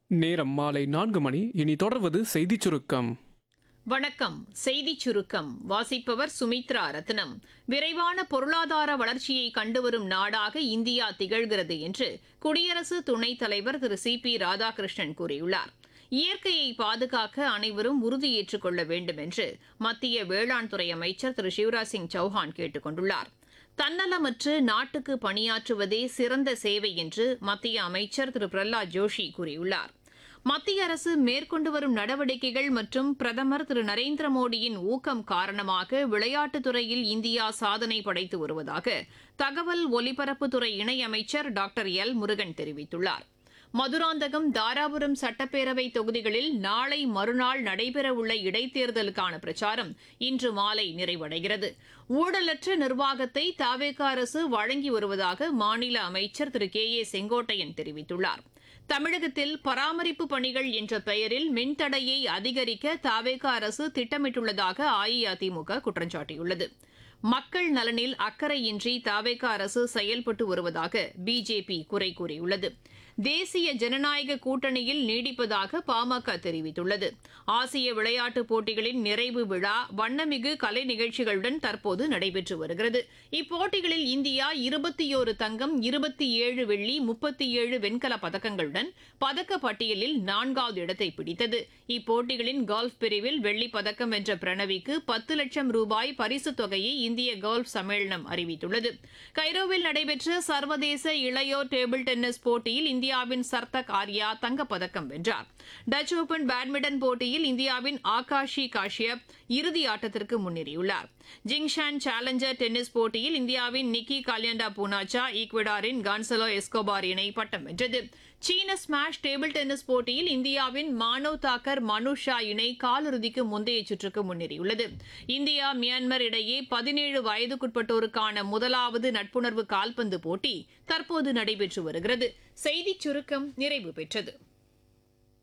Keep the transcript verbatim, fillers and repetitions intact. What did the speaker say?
நேரம் மாலை நான்கு மணி. இனி தொடர்வது செய்திச் சுருக்கம். வணக்கம். செய்திச் சுருக்கம் வாசிப்பவர் சுமித்ரா ரத்னம். விரைவான பொருளாதார வளர்ச்சியை கண்டுவரும் நாடாக இந்தியா திகழ்கிறது என்று குடியரசு துணைத் தலைவர் திரு சி பி ராதாகிருஷ்ணன் கூறியுள்ளார். இயற்கையை பாதுகாக்க அனைவரும் உறுதியேற்றுக் கொள்ள வேண்டும் என்று மத்திய வேளாண் துறை அமைச்சர் திரு சிவராஜ் சிங் சௌஹான் கேட்டுக் கொண்டுள்ளார். தன்னலமற்று நாட்டுக்கு பணியாற்றுவதே சிறந்த சேவை என்று மத்திய அமைச்சர் திரு பிரஹ்லாத் ஜோஷி கூறியுள்ளார். மத்திய அரசு மேற்கொண்டு வரும் நடவடிக்கைகள் மற்றும் பிரதமர் திரு நரேந்திர மோடியின் ஊக்கம் காரணமாக விளையாட்டுத் துறையில் இந்தியா சாதனை படைத்து வருவதாக தகவல் ஒலிபரப்புத்துறை இணையமைச்சர் டாக்டர் எல் முருகன் தெரிவித்துள்ளார். மதுராந்தகம், தாராபுரம் சட்டப்பேரவை தொகுதிகளில் நாளை மறுநாள் நடைபெறவுள்ள இடைத்தேர்தலுக்கான பிரச்சாரம் இன்று மாலை நிறைவடைகிறது. ஊழலற்ற நிர்வாகத்தை தவேக அரசு வழங்கி வருவதாக மாநில அமைச்சர் திரு கே ஏ செங்கோட்டையன் தெரிவித்துள்ளார். தமிழகத்தில் பராமரிப்பு பணிகள் என்ற பெயரில் மின்தடையை அதிகரிக்க தவேக அரசு திட்டமிட்டுள்ளதாக அஇஅதிமுக குற்றம் சாட்டியுள்ளது. மக்கள் நலனில் அக்கறையின்றி தவேக அரசு செயல்பட்டு வருவதாக பிஜேபி குறை கூறியுள்ளது. தேசிய ஜனநாயக கூட்டணியில் நீடிப்பதாக பாமக தெரிவித்துள்ளது. ஆசிய விளையாட்டுப் போட்டிகளின் நிறைவு விழா வண்ணமிகு கலை நிகழ்ச்சிகளுடன் தற்போது நடைபெற்று வருகிறது. இப்போட்டிகளில் இந்தியா இருபத்தியோரு தங்கம், இருபத்தி ஏழு வெள்ளி, முப்பத்தி ஏழு வெண்கல பதக்கங்களுடன் பதக்க பட்டியலில் நான்காவது இடத்தை பிடித்தது. இப்போட்டிகளின் கோல்ஃப் பிரிவில் வெள்ளிப் பதக்கம் வென்ற பிரணவிக்கு பத்து லட்சம் ரூபாய் பரிசுத் தொகையை இந்திய கோல்ஃப் சம்மேளனம் அறிவித்துள்ளது. கைரோவில் நடைபெற்ற சர்வதேச இளையோர் டேபிள் டென்னிஸ் போட்டியில் இந்தியாவின் சர்தக் ஆர்யா தங்கப்பதக்கம் வென்றார். டச் ஓபன் பேட்மிண்டன் போட்டியில் இந்தியாவின் ஆகாஷி காஷ்யப் இறுதி ஆட்டத்திற்கு முன்னேறியுள்ளார். ஜிங்ஷான் சேலஞ்சர் டென்னிஸ் போட்டியில் இந்தியாவின் நிக்கி காலியண்டா பூனாச்சா ஈக்வடாரின் கான்சலோ எஸ்கோபார் இணை பட்டம் வென்றது. சீன ஸ்மாஷ் டேபிள் டென்னிஸ் போட்டியில் இந்தியாவின் மானவ் தாக்கர் மனுஷா இணை காலிறுதிக்கு முந்தைய சுற்றுக்கு முன்னேறியுள்ளது. இந்தியா மியான்மர் இடையே பதினேழு வயதுக்குட்பட்டோருக்கான முதலாவது நட்புணர்வு கால்பந்து போட்டி தற்போது நடைபெற்று வருகிறது. செய்திச் சுருக்கம் நிறைவு பெற்றது.